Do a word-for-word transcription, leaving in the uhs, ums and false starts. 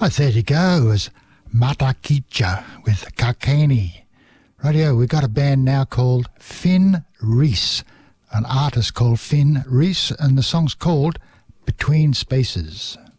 Oh, there you go. It was Matakicha with Kakani. Radio, we've got a band now called Finn Reese, an artist called Finn Reese, and the song's called Between Spaces.